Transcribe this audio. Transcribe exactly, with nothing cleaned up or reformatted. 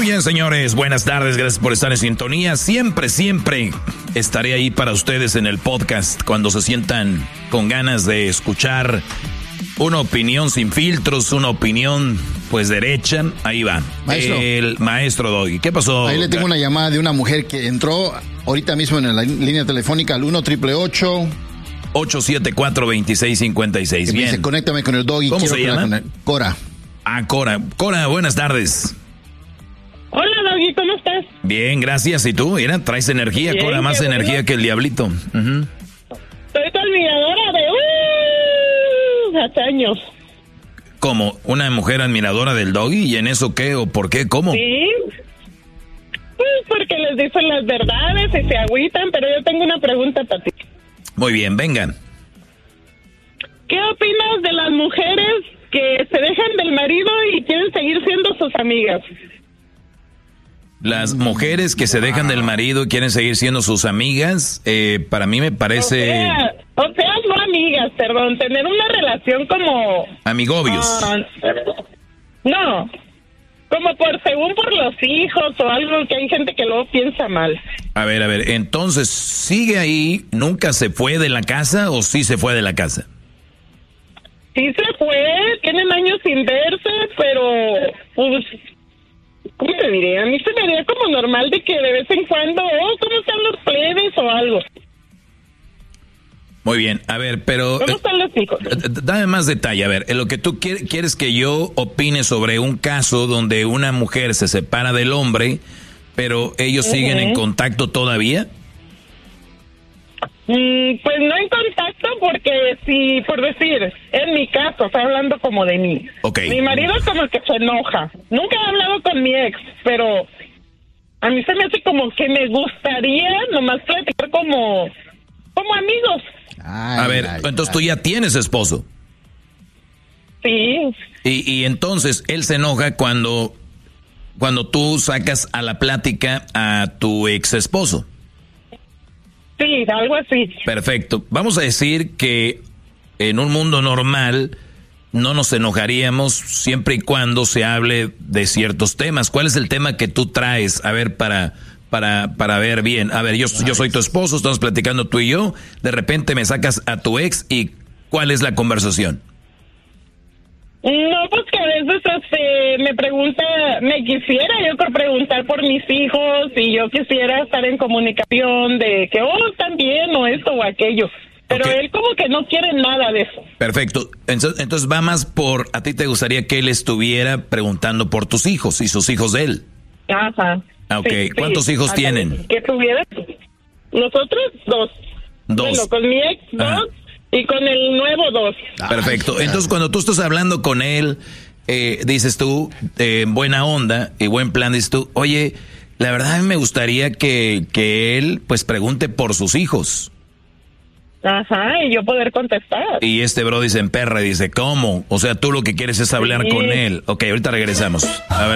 bien, señores, buenas tardes, gracias por estar en sintonía. Siempre, siempre estaré ahí para ustedes en el podcast cuando se sientan con ganas de escuchar una opinión sin filtros, una opinión pues derecha. Ahí va, maestro. El maestro Doggy. ¿Qué pasó? Ahí le tengo una llamada de una mujer que entró ahorita mismo en la línea telefónica al uno triple ocho ocho siete cuatro dos seis cinco seis. Bien. Dice, conéctame con el Doggy. ¿Cómo se llama? El... Cora. Ah, Cora. Cora, buenas tardes. Hola, Doggy, ¿cómo estás? Bien, gracias. ¿Y tú? Mira, traes energía, Bien, Cora, más energía bueno. que el diablito. Uh-huh. Soy tu admiradora de uh, hace años. ¿Cómo? ¿Una mujer admiradora del Doggy? ¿Y en eso qué o por qué? ¿Cómo? Sí. Pues porque les dicen las verdades y se agüitan, pero yo tengo una pregunta para ti. Muy bien, vengan. ¿Qué opinas de las mujeres que se dejan del marido y quieren seguir siendo sus amigas? Las mujeres que se dejan del marido y quieren seguir siendo sus amigas, eh, para mí me parece... O sea, o sea, no amigas, perdón, tener una relación como... Amigobios. Uh, no, como por según por los hijos o algo que hay gente que luego piensa mal. A ver, a ver, entonces, ¿sigue ahí? ¿Nunca se fue de la casa o sí se fue de la casa? Sí se fue, tienen años sin verse, pero pues... ¿Cómo te diré? A mí se me haría como normal de que de vez en cuando, oh, ¿cómo están los plebes o algo? Muy bien, a ver, pero... ¿Cómo están los hijos? Dame más detalle, a ver, lo que tú quieres que yo opine sobre un caso donde una mujer se separa del hombre, pero ellos uh-huh. siguen en contacto todavía. Mm, pues no en contacto porque si, por decir, en mi caso, estoy hablando como de mí. Okay. Mi marido como que se enoja. Nunca he hablado con mi ex, pero a mí se me hace como que me gustaría nomás platicar como, como amigos. Ay, a ver, ay, entonces ay. tú ya tienes esposo. Sí. Y, y entonces él se enoja cuando, cuando tú sacas a la plática a tu ex esposo. Sí, algo así. Perfecto. Vamos a decir que en un mundo normal no nos enojaríamos siempre y cuando se hable de ciertos temas. ¿Cuál es el tema que tú traes? A ver, para para para ver bien. A ver, yo, yo soy tu esposo, estamos platicando tú y yo. De repente me sacas a tu ex y ¿cuál es la conversación? No, pues que a veces este, me pregunta, me quisiera yo creo preguntar por mis hijos y yo quisiera estar en comunicación de que, oh, están bien o esto o aquello. Pero okay. él como que no quiere nada de eso. Perfecto. Entonces, entonces va más por, a ti te gustaría que él estuviera preguntando por tus hijos y sus hijos de él. Ajá. Ok. Sí, ¿cuántos sí. hijos Ajá. tienen? Que tuviera. Nosotros dos. Dos. Bueno, con mi ex dos. Ajá. Y con el nuevo dos. Perfecto. Entonces, cuando tú estás hablando con él, eh, dices tú, eh, buena onda y buen plan, dices tú, oye, la verdad a mí me gustaría que, que él, pues, pregunte por sus hijos. Ajá, y yo poder contestar. Y este bro dice en perra, dice, ¿cómo? O sea, tú lo que quieres es hablar sí. con él. Ok, ahorita regresamos. A ver.